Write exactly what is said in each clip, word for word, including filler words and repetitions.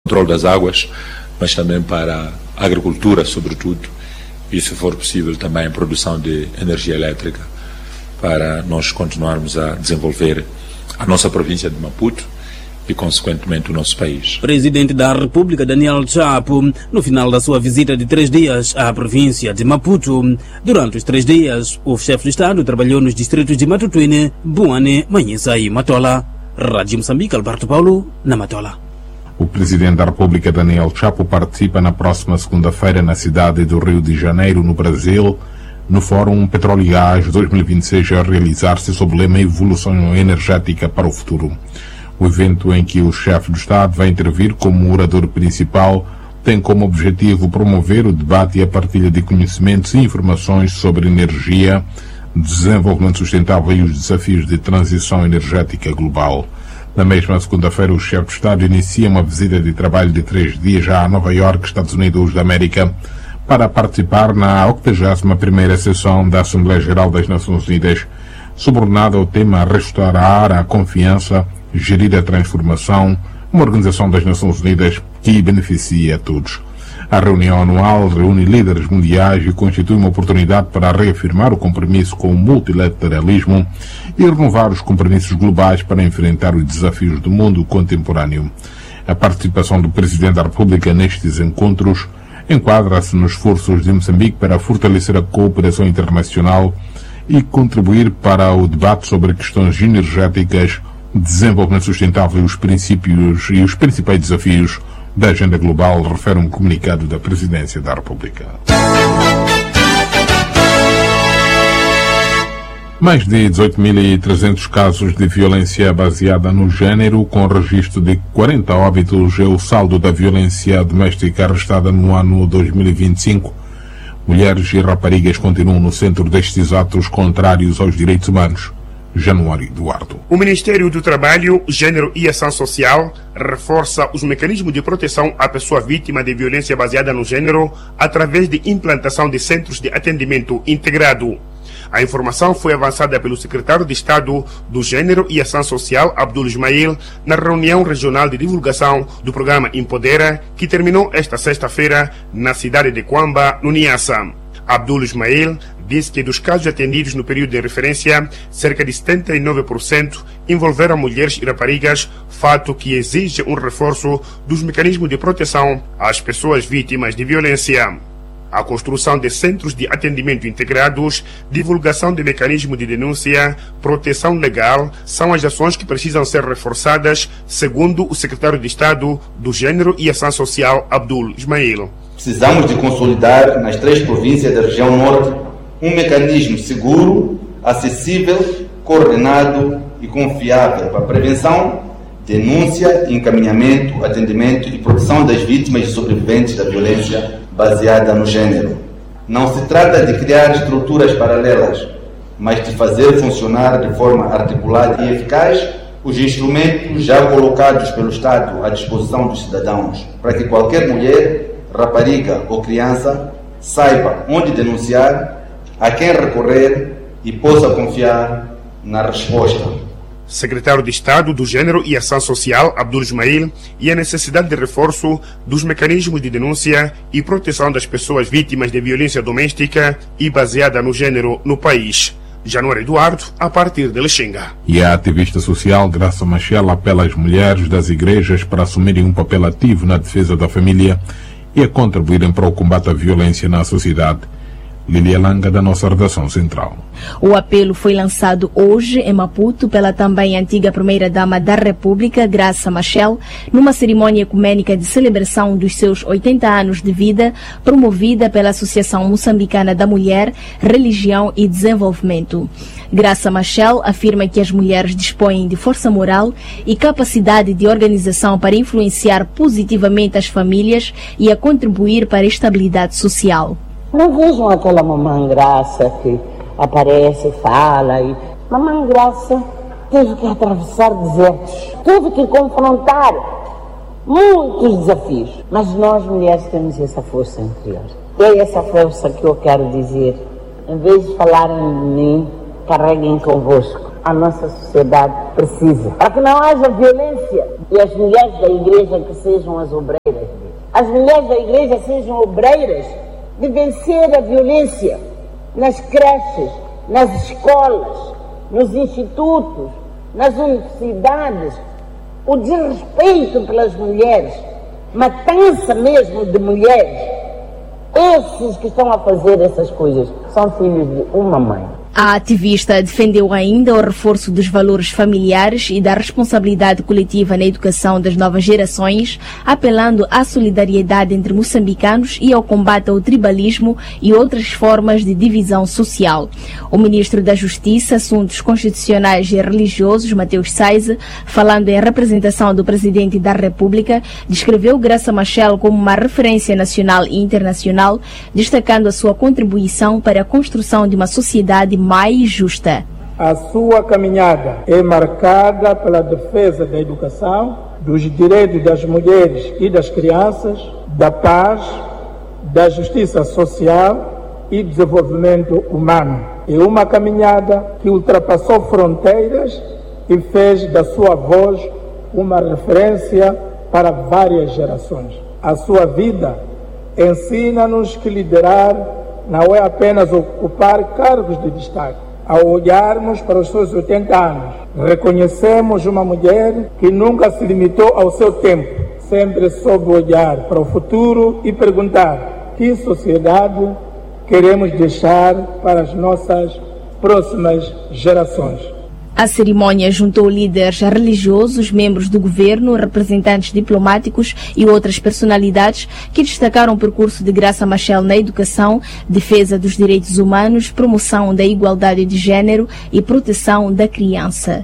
controle das águas, mas também para a agricultura, sobretudo, e, se for possível, também a produção de energia elétrica, para nós continuarmos a desenvolver a nossa província de Maputo e, consequentemente, o nosso país. Presidente da República, Daniel Chapo, no final da sua visita de três dias à província de Maputo. Durante os três dias, o chefe de Estado trabalhou nos distritos de Matutuine, Buane, Manhissa e Matola. Rádio Moçambique, Alberto Paulo, na Matola. O Presidente da República, Daniel Chapo, participa na próxima segunda-feira na cidade do Rio de Janeiro, no Brasil, no Fórum Petróleo e Gás dois mil e vinte e seis, a realizar-se sob o lema Evolução Energética para o Futuro. O evento, em que o chefe do Estado vai intervir como orador principal, tem como objetivo promover o debate e a partilha de conhecimentos e informações sobre energia, desenvolvimento sustentável e os desafios de transição energética global. Na mesma segunda-feira, o chefe de Estado inicia uma visita de trabalho de três dias já a Nova Iorque, Estados Unidos da América, para participar na octagésima primeira sessão da Assembleia Geral das Nações Unidas, subordinada ao tema Restaurar a Confiança, Gerir a Transformação, uma organização das Nações Unidas que beneficia a todos. A reunião anual reúne líderes mundiais e constitui uma oportunidade para reafirmar o compromisso com o multilateralismo e renovar os compromissos globais para enfrentar os desafios do mundo contemporâneo. A participação do Presidente da República nestes encontros enquadra-se nos esforços de Moçambique para fortalecer a cooperação internacional e contribuir para o debate sobre questões energéticas, desenvolvimento sustentável e os princípios e os principais desafios da agenda global, refere um comunicado da Presidência da República. Mais de dezoito mil e trezentos casos de violência baseada no género, com registro de quarenta óbitos, é o saldo da violência doméstica registrada no ano dois mil e vinte e cinco. Mulheres e raparigas continuam no centro destes atos contrários aos direitos humanos. Januário Eduardo. O Ministério do Trabalho, Gênero e Ação Social reforça os mecanismos de proteção à pessoa vítima de violência baseada no gênero através de implantação de centros de atendimento integrado. A informação foi avançada pelo secretário de Estado do Gênero e Ação Social, Abdul Ismail, na reunião regional de divulgação do programa Empodera, que terminou esta sexta-feira na cidade de Quamba, no Niassa. Abdul Ismail disse que dos casos atendidos no período de referência, cerca de setenta e nove por cento envolveram mulheres e raparigas, fato que exige um reforço dos mecanismos de proteção às pessoas vítimas de violência. A construção de centros de atendimento integrados, divulgação de mecanismos de denúncia, proteção legal, são as ações que precisam ser reforçadas, segundo o secretário de Estado do Gênero e Ação Social, Abdul Ismail. Precisamos de consolidar nas três províncias da região norte um mecanismo seguro, acessível, coordenado e confiável para prevenção, denúncia, encaminhamento, atendimento e proteção das vítimas e sobreviventes da violência baseada no gênero. Não se trata de criar estruturas paralelas, mas de fazer funcionar de forma articulada e eficaz os instrumentos já colocados pelo Estado à disposição dos cidadãos, para que qualquer mulher, rapariga ou criança saiba onde denunciar, a quem recorrer e possa confiar na resposta. Secretário de Estado do Gênero e Ação Social, Abdul Ismail, e a necessidade de reforço dos mecanismos de denúncia e proteção das pessoas vítimas de violência doméstica e baseada no gênero no país. Januário Eduardo, a partir de Lexinga. E a ativista social Graça Machel apela às mulheres das igrejas para assumirem um papel ativo na defesa da família e a contribuírem para o combate à violência na sociedade. Lilia Langa, da nossa redação central. O apelo foi lançado hoje em Maputo pela também antiga primeira-dama da República, Graça Machel, numa cerimônia ecumênica de celebração dos seus oitenta anos de vida, promovida pela Associação Moçambicana da Mulher, Religião e Desenvolvimento. Graça Machel afirma que as mulheres dispõem de força moral e capacidade de organização para influenciar positivamente as famílias e a contribuir para a estabilidade social. Não vejam aquela mamãe Graça que aparece, fala e... Mamãe Graça teve que atravessar desertos, teve que confrontar muitos desafios. Mas nós mulheres temos essa força interior. É essa força que eu quero dizer. Em vez de falarem de mim, carreguem convosco. A nossa sociedade precisa. Para que não haja violência e as mulheres da igreja que sejam as obreiras as mulheres da igreja sejam obreiras de vencer a violência nas creches, nas escolas, nos institutos, nas universidades, o desrespeito pelas mulheres, matança mesmo de mulheres. Esses que estão a fazer essas coisas são filhos de uma mãe. A ativista defendeu ainda o reforço dos valores familiares e da responsabilidade coletiva na educação das novas gerações, apelando à solidariedade entre moçambicanos e ao combate ao tribalismo e outras formas de divisão social. O ministro da Justiça, Assuntos Constitucionais e Religiosos, Mateus Saiz, falando em representação do presidente da República, descreveu Graça Machel como uma referência nacional e internacional, destacando a sua contribuição para a construção de uma sociedade mais justa. A sua caminhada é marcada pela defesa da educação, dos direitos das mulheres e das crianças, da paz, da justiça social e desenvolvimento humano. É uma caminhada que ultrapassou fronteiras e fez da sua voz uma referência para várias gerações. A sua vida ensina-nos que liderar não é apenas ocupar cargos de destaque. Ao olharmos para os seus oitenta anos, reconhecemos uma mulher que nunca se limitou ao seu tempo, sempre soube olhar para o futuro e perguntar que sociedade queremos deixar para as nossas próximas gerações. A cerimónia juntou líderes religiosos, membros do governo, representantes diplomáticos e outras personalidades que destacaram o percurso de Graça Machel na educação, defesa dos direitos humanos, promoção da igualdade de género e proteção da criança.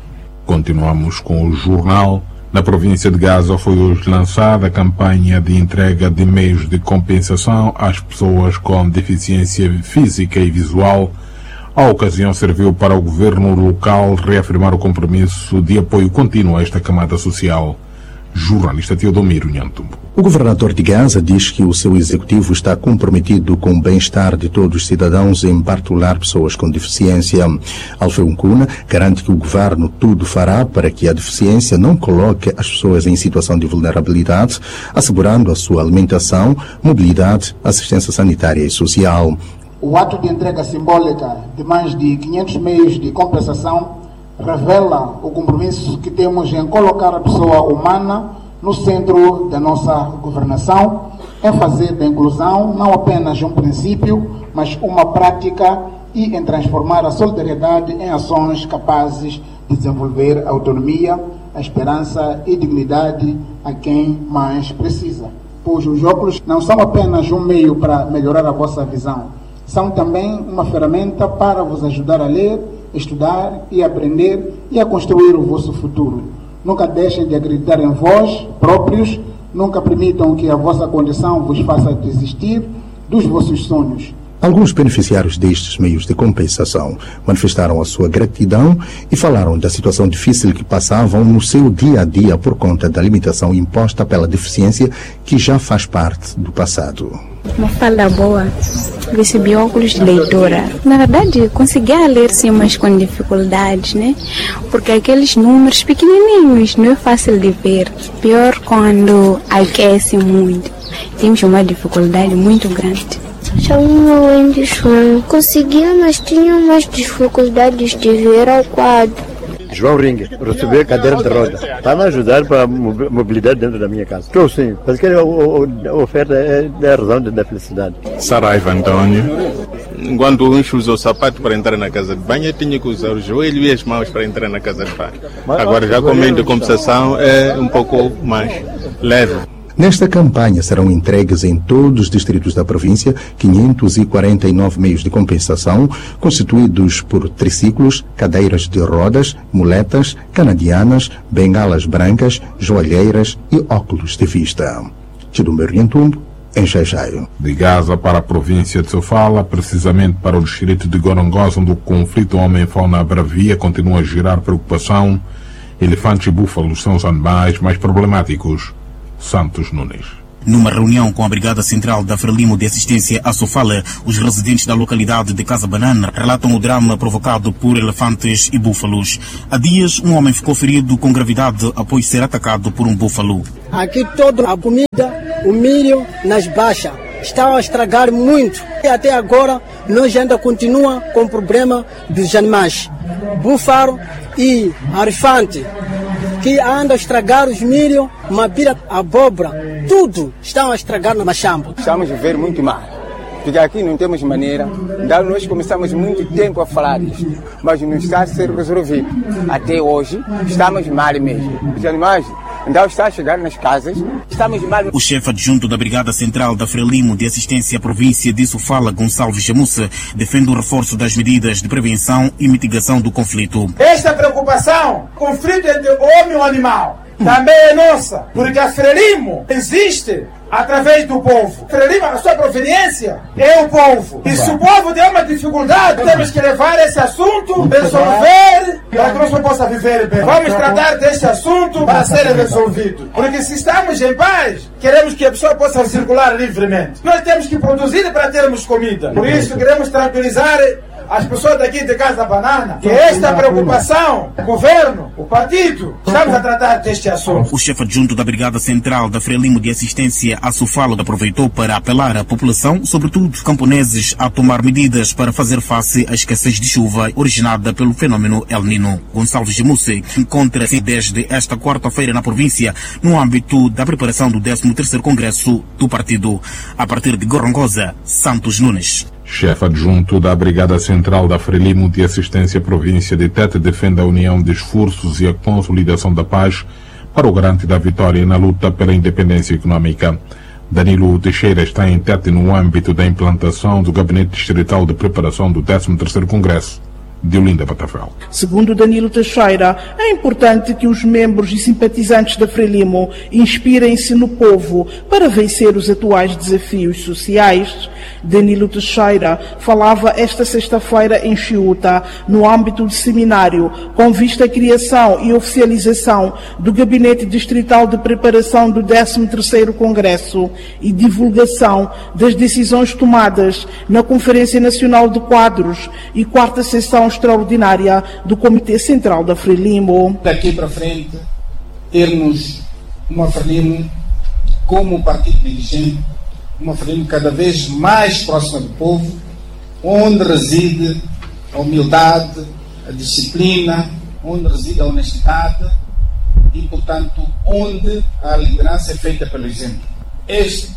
Continuamos com o jornal. Na província de Gaza foi hoje lançada a campanha de entrega de meios de compensação às pessoas com deficiência física e visual. A ocasião serviu para o governo local reafirmar o compromisso de apoio contínuo a esta camada social. Jornalista Teodomiro Nhantumbo. O governador de Gaza diz que o seu executivo está comprometido com o bem-estar de todos os cidadãos, em particular pessoas com deficiência. Alfeu Nkuna garante que o governo tudo fará para que a deficiência não coloque as pessoas em situação de vulnerabilidade, assegurando a sua alimentação, mobilidade, assistência sanitária e social. O ato de entrega simbólica de mais de quinhentos meios de compensação revela o compromisso que temos em colocar a pessoa humana no centro da nossa governação, em fazer da inclusão não apenas um princípio, mas uma prática e em transformar a solidariedade em ações capazes de desenvolver a autonomia, a esperança e dignidade a quem mais precisa. Pois os óculos não são apenas um meio para melhorar a vossa visão, são também uma ferramenta para vos ajudar a ler, estudar e aprender e a construir o vosso futuro. Nunca deixem de acreditar em vós próprios, nunca permitam que a vossa condição vos faça desistir dos vossos sonhos. Alguns beneficiários destes meios de compensação manifestaram a sua gratidão e falaram da situação difícil que passavam no seu dia a dia por conta da limitação imposta pela deficiência que já faz parte do passado. Uma fala boa, recebi óculos de leitora. Na verdade, conseguia ler sim, mas com dificuldades, né? Porque aqueles números pequenininhos não é fácil de ver. Pior quando aquece muito. Temos uma dificuldade muito grande. São doentes, conseguia, mas tinha mais dificuldades de ver ao quadro. João Ring, receber cadeira de roda. Está me ajudar para a mobilidade dentro da minha casa. Que eu sim, porque a, a, a oferta é, é a razão da felicidade. Saraiva Antônio. Quando uns usam o sapato para entrar na casa de banho, eu tinha que usar o joelho e as mãos para entrar na casa de banho. Agora já com o meio de compensação é um pouco mais leve. Nesta campanha serão entregues em todos os distritos da província quinhentos e quarenta e nove meios de compensação, constituídos por triciclos, cadeiras de rodas, muletas, canadianas, bengalas brancas, joalheiras e óculos de vista. Tidumber Nhantumbo, em Xai-Xai. De Gaza para a província de Sofala, precisamente para o distrito de Gorongosa, onde o conflito homem-fauna bravia continua a gerar preocupação. Elefantes e búfalos são os animais mais problemáticos. Santos Nunes. Numa reunião com a Brigada Central da Frelimo de Assistência à Sofala, os residentes da localidade de Casa Banana relatam o drama provocado por elefantes e búfalos. Há dias, um homem ficou ferido com gravidade após ser atacado por um búfalo. Aqui toda a comida o milho nas baixas. Estão a estragar muito. E até agora nós ainda continuamos com o problema dos animais. Búfalo e arifante, que andam a estragar os milho, mabira, abóbora, tudo estão a estragar na machamba. Estamos a viver muito mal, porque aqui não temos maneira. Então nós começamos muito tempo a falar isto, mas não está a ser resolvido. Até hoje estamos mal mesmo. Os animais então está a chegar nas casas, estamos mal. O chefe adjunto da Brigada Central da Frelimo de Assistência à Província de Sofala, Gonçalves Chamussa, defende o reforço das medidas de prevenção e mitigação do conflito. Esta preocupação, conflito entre homem e animal, também é nossa, porque a Frelimo existe através do povo. Frelimo, a sua proveniência é o povo. E se o povo tem uma dificuldade, temos que levar esse assunto, resolver, para que nós não possa viver bem. Vamos tratar desse assunto para ser resolvido. Porque se estamos em paz, queremos que a pessoa possa circular livremente. Nós temos que produzir para termos comida. Por isso queremos tranquilizar as pessoas daqui de Casa Banana, que esta preocupação, o governo, o partido, estamos a tratar deste assunto. O chefe adjunto da Brigada Central da Frelimo de Assistência à Sofala aproveitou para apelar à população, sobretudo camponeses, a tomar medidas para fazer face à escassez de chuva originada pelo fenômeno El Nino. Gonçalves Chamussa encontra-se desde esta quarta-feira na província, no âmbito da preparação do décimo terceiro Congresso do partido. A partir de Gorongosa, Santos Nunes. Chefe adjunto da Brigada Central da Frelimo de Assistência à Província de Tete defende a união de esforços e a consolidação da paz para o garante da vitória na luta pela independência econômica. Danilo Teixeira está em Tete no âmbito da implantação do Gabinete Distrital de Preparação do décimo terceiro Congresso de Olinda Batavel. Segundo Danilo Teixeira, é importante que os membros e simpatizantes da Frelimo inspirem-se no povo para vencer os atuais desafios sociais. Danilo Teixeira falava esta sexta-feira em Chiuta, no âmbito de seminário, com vista à criação e oficialização do Gabinete Distrital de Preparação do décimo terceiro Congresso e divulgação das decisões tomadas na Conferência Nacional de Quadros e quarta sessão extraordinária do Comitê Central da Frelimo. Daqui para frente, termos uma Frelimo como partido dirigente, uma Frelimo cada vez mais próxima do povo, onde reside a humildade, a disciplina, onde reside a honestidade e, portanto, onde a liderança é feita pelo exemplo. Este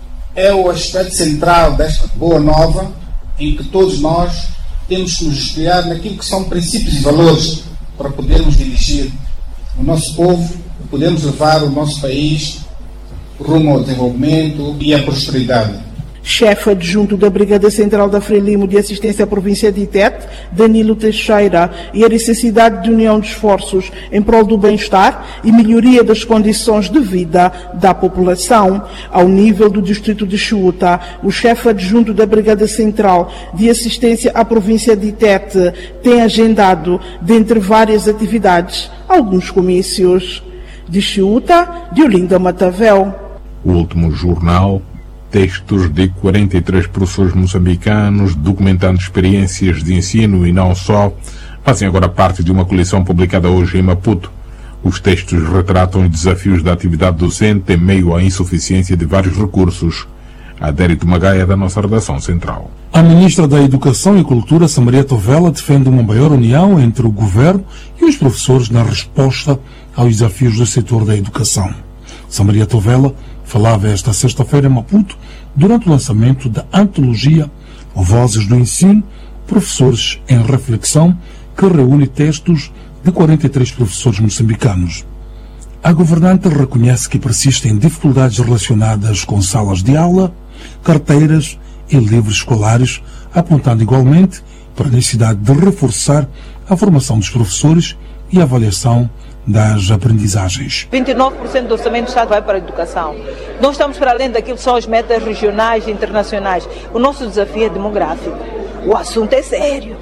é o aspecto central desta boa nova, em que todos nós temos que nos espelhar naquilo que são princípios e valores para podermos dirigir o nosso povo, podermos levar o nosso país rumo ao desenvolvimento e à prosperidade. Chefe adjunto da Brigada Central da Frelimo de Assistência à Província de Tete, Danilo Teixeira, e a necessidade de união de esforços em prol do bem-estar e melhoria das condições de vida da população. Ao nível do distrito de Chiuta, o chefe adjunto da Brigada Central de Assistência à Província de Tete tem agendado, dentre várias atividades, alguns comícios. De Chiuta, de Olinda Matavel. O último jornal, textos de quarenta e três professores moçambicanos documentando experiências de ensino e não só, fazem agora parte de uma coleção publicada hoje em Maputo. Os textos retratam os desafios da atividade docente em meio à insuficiência de vários recursos. Adérito Magaia, da nossa redação central. A ministra da Educação e Cultura, Samaria Tovela, defende uma maior união entre o governo e os professores na resposta aos desafios do setor da educação. Samaria Tovela falava esta sexta-feira em Maputo durante o lançamento da antologia Vozes do Ensino, Professores em Reflexão, que reúne textos de quarenta e três professores moçambicanos. A governante reconhece que persistem dificuldades relacionadas com salas de aula, carteiras e livros escolares, apontando igualmente para a necessidade de reforçar a formação dos professores e a avaliação das aprendizagens. vinte e nove por cento do orçamento do Estado vai para a educação. Nós estamos para além daquilo que são as metas regionais e internacionais. O nosso desafio é demográfico. O assunto é sério.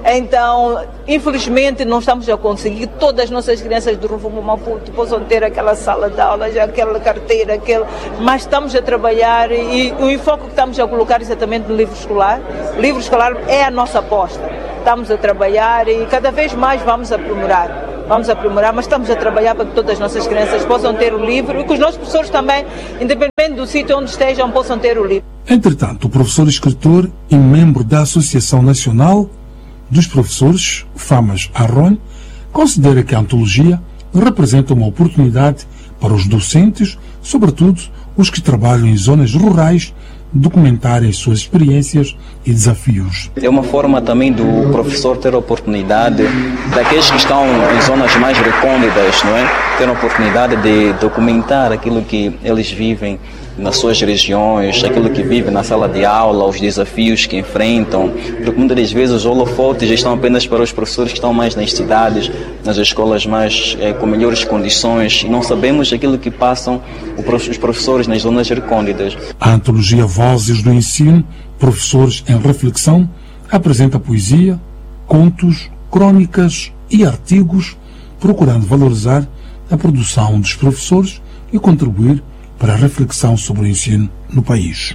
Então, infelizmente, não estamos a conseguir que todas as nossas crianças do Rumo Maputo possam ter aquela sala de aulas, aquela carteira, aquele... mas estamos a trabalhar e o enfoque que estamos a colocar exatamente no livro escolar. O livro escolar é a nossa aposta. Estamos a trabalhar e cada vez mais vamos aprimorar. vamos aprimorar, mas estamos a trabalhar para que todas as nossas crianças possam ter o livro e que os nossos professores também, independente do sítio onde estejam, possam ter o livro. Entretanto, o professor escritor e membro da Associação Nacional dos Professores, FAMAS Arron, considera que a antologia representa uma oportunidade para os docentes, sobretudo os que trabalham em zonas rurais, documentarem suas experiências e desafios. É uma forma também do professor ter a oportunidade, daqueles que estão em zonas mais recônditas, não é? Ter a oportunidade de documentar aquilo que eles vivem nas suas regiões, aquilo que vivem na sala de aula, os desafios que enfrentam, porque muitas das vezes os holofotes estão apenas para os professores que estão mais nas cidades, nas escolas mais eh, com melhores condições, e não sabemos aquilo que passam os professores nas zonas recônditas. A antologia Vozes do Ensino, Professores em Reflexão, apresenta poesia, contos, crônicas e artigos, procurando valorizar a produção dos professores e contribuir para a reflexão sobre o ensino no país.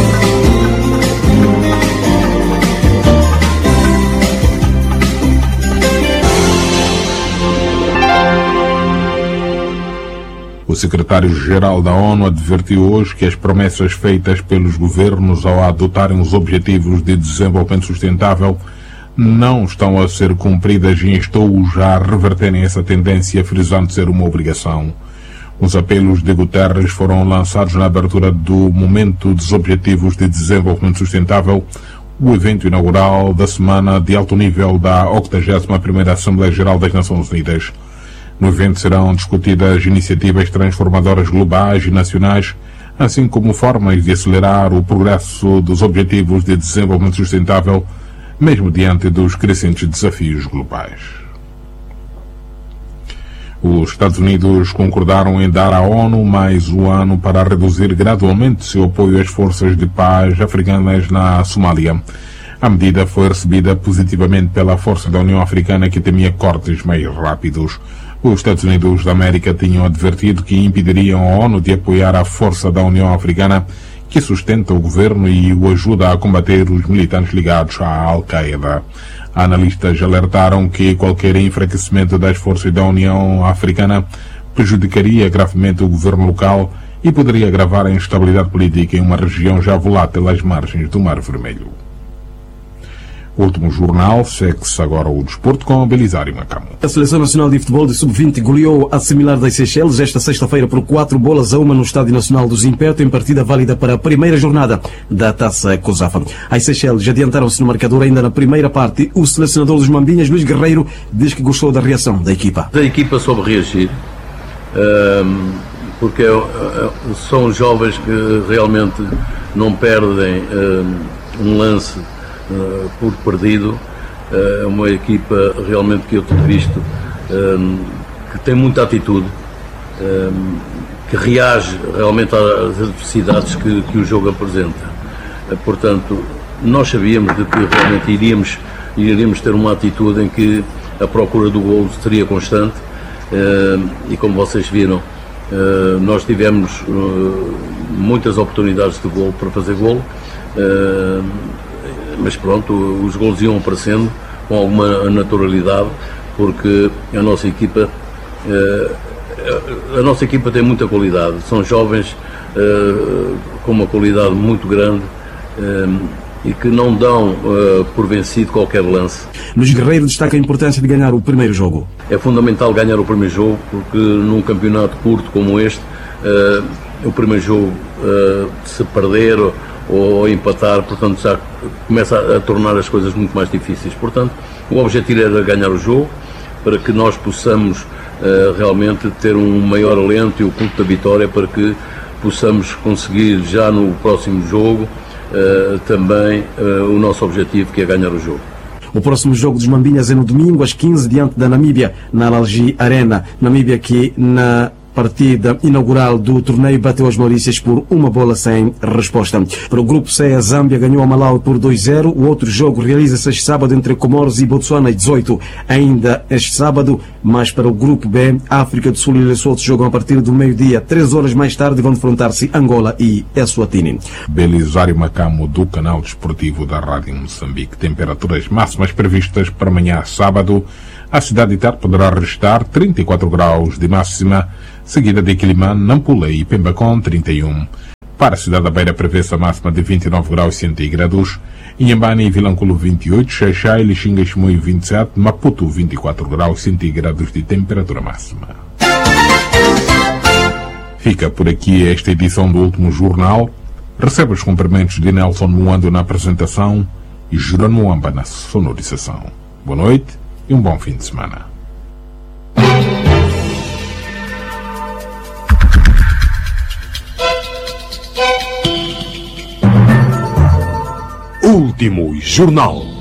O secretário-geral da ONU advertiu hoje que as promessas feitas pelos governos ao adotarem os Objetivos de Desenvolvimento Sustentável não estão a ser cumpridas e instou-os a reverterem essa tendência, frisando ser uma obrigação. Os apelos de Guterres foram lançados na abertura do Momento dos Objetivos de Desenvolvimento Sustentável, o evento inaugural da semana de alto nível da octagésima primeira Assembleia Geral das Nações Unidas. No evento serão discutidas iniciativas transformadoras globais e nacionais, assim como formas de acelerar o progresso dos Objetivos de Desenvolvimento Sustentável, mesmo diante dos crescentes desafios globais. Os Estados Unidos concordaram em dar à ONU mais um ano para reduzir gradualmente seu apoio às forças de paz africanas na Somália. A medida foi recebida positivamente pela Força da União Africana, que temia cortes mais rápidos. Os Estados Unidos da América tinham advertido que impediriam a ONU de apoiar a Força da União Africana, que sustenta o governo e o ajuda a combater os militantes ligados à Al-Qaeda. Analistas alertaram que qualquer enfraquecimento das forças da União Africana prejudicaria gravemente o governo local e poderia agravar a instabilidade política em uma região já volátil às margens do Mar Vermelho. O último jornal, segue-se agora o desporto com Belisário Macamo. A Seleção Nacional de Futebol de sub vinte goleou a similar das Seychelles esta sexta-feira por quatro bolas a uma no Estádio Nacional do Zimpeto, em partida válida para a primeira jornada da Taça COSAFA. As Seychelles adiantaram-se no marcador ainda na primeira parte. O selecionador dos Mambinhas, Luís Guerreiro, diz que gostou da reação da equipa. A equipa soube reagir, porque são jovens que realmente não perdem um lance Uh, por perdido. É uh, uma equipa realmente que eu tenho visto um, que tem muita atitude, um, que reage realmente às adversidades que, que o jogo apresenta. Uh, portanto, nós sabíamos de que realmente iríamos, iríamos ter uma atitude em que a procura do golo seria constante, uh, e como vocês viram, uh, nós tivemos uh, muitas oportunidades de golo para fazer golo. Uh, mas pronto, os golos iam aparecendo com alguma naturalidade, porque a nossa equipa a nossa equipa tem muita qualidade, são jovens com uma qualidade muito grande e que não dão por vencido qualquer lance. Luís Guerreiro destaca a importância de ganhar o primeiro jogo. É fundamental ganhar o primeiro jogo, porque num campeonato curto como este, o primeiro jogo, se perder ou empatar, portanto já começa a, a tornar as coisas muito mais difíceis. Portanto, o objetivo era ganhar o jogo, para que nós possamos uh, realmente ter um maior alento e o culto da vitória, para que possamos conseguir já no próximo jogo uh, também uh, o nosso objetivo, que é ganhar o jogo. O próximo jogo dos Mambinhas é no domingo às quinze, diante da Namíbia, na Al Algi Arena. Namíbia que na partida inaugural do torneio bateu as Maurícias por uma bola sem resposta. Para o grupo C, a Zâmbia ganhou a Malawi por dois a zero. O outro jogo realiza-se este sábado entre Comoros e Botsuana, às dezoito. Ainda este sábado, mas para o grupo B, a África do Sul e Lesoto jogam a partir do meio-dia. Três horas mais tarde vão defrontar-se Angola e Eswatini. Belisário Macamo, do canal desportivo da Rádio Moçambique. Temperaturas máximas previstas para amanhã sábado. A cidade de Tete poderá registrar trinta e quatro graus de máxima, seguida de Quilimane, Nampula e Pemba com trinta e um. Para a cidade da Beira prevê-se a máxima de vinte e nove graus centígrados, Inhambane e Vilanculo vinte e oito, Xaixai, Lixinga e Chimoio vinte e sete, Maputo vinte e quatro graus centígrados de temperatura máxima. Fica por aqui esta edição do Último Jornal. Recebe os cumprimentos de Nelson Moando na apresentação e Jurano Moamba na sonorização. Boa noite e um bom fim de semana. Último Jornal.